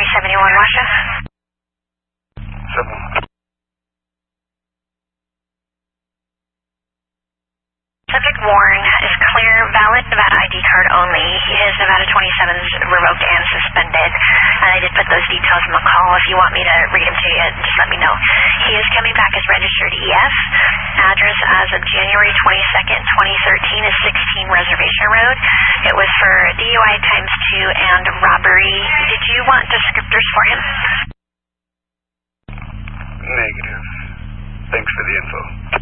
71 Washa. 7. Subject Warren is clear, valid Nevada ID card only. His Nevada 27's revoked and suspended. And I did put those details in the call. If you want me to read them to you, just let me know. He is coming back as registered EF. Address as of January 22nd, 2013 is 16 Reservation Road. It was for DUI times 2 and robbery. Did you want descriptors for him? Negative. Thanks for the info.